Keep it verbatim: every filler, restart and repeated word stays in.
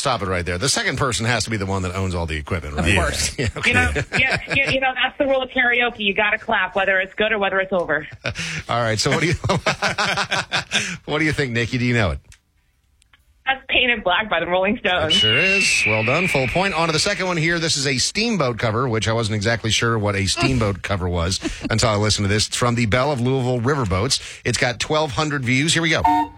stop it right there. The second person has to be the one that owns all the equipment, right? Of course. Yeah, okay. You know, yeah, you, you know, that's the rule of karaoke. You got to clap, whether it's good or whether it's over. All right. So what do you what do you think, Nikki? Do you know it? That's Painted Black by the Rolling Stones. It sure is. Well done. Full point. On to the second one here. This is a Steamboat cover, which I wasn't exactly sure what a Steamboat cover was until I listened to this. It's from the Belle of Louisville Riverboats. It's got twelve hundred views. Here we go.